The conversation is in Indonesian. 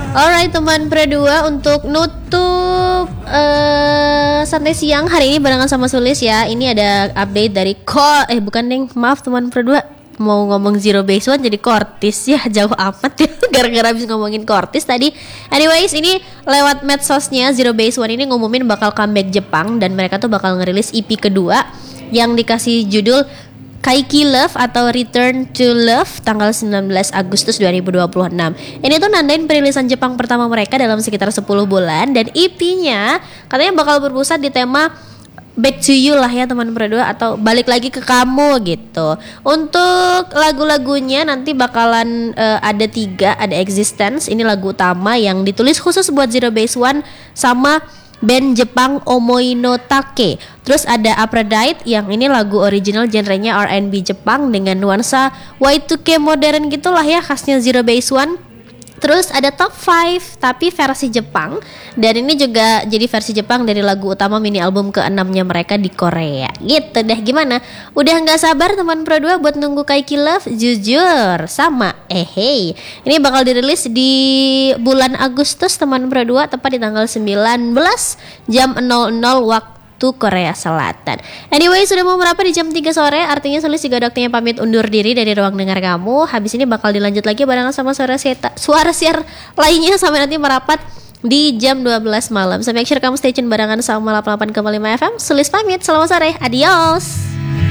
Alright teman Pro 2, untuk nutup santai siang hari ini barengan sama Sulis ya. Ini ada update dari bukan deng, maaf teman Pro 2, mau ngomong Zero Base One jadi Cortis ya, jauh amat ya gara-gara habis ngomongin Cortis tadi. Anyways, ini lewat medsosnya Zero Base One ini ngumumin bakal comeback Jepang, dan mereka tuh bakal ngerilis EP kedua yang dikasih judul Kaiki Love atau Return to Love tanggal 19 Agustus 2026. Ini tuh nandain perilisan Jepang pertama mereka dalam sekitar 10 bulan, dan EP-nya katanya bakal berpusat di tema Back to You lah ya teman Pro 2, atau balik lagi ke kamu gitu. Untuk lagu-lagunya nanti bakalan ada 3, ada Existence, ini lagu utama yang ditulis khusus buat Zero Base One sama band Jepang Omoinotake. Terus ada Aphrodite yang ini lagu original genrenya R&B Jepang dengan nuansa Y2K modern gitulah ya, khasnya Zero Base One. Terus ada Top 5 tapi versi Jepang, dan ini juga jadi versi Jepang dari lagu utama mini album ke-6-nya mereka di Korea. Gitu deh, gimana? Udah gak sabar teman Pro 2 buat nunggu Kaiki Love? Jujur sama hey, ini bakal dirilis di bulan Agustus teman Pro 2, tepat di tanggal 19 jam 00 waktu Korea Selatan. Anyway, sudah mau berapa di jam 3 sore, artinya Sulis juga waktunya pamit undur diri dari ruang dengar kamu. Habis ini bakal dilanjut lagi barengan sama suara siar lainnya sampai nanti merapat di jam 12 malam. So make sure kamu stay tune barengan sama 88,5 FM. Sulis pamit, selamat sore, adios.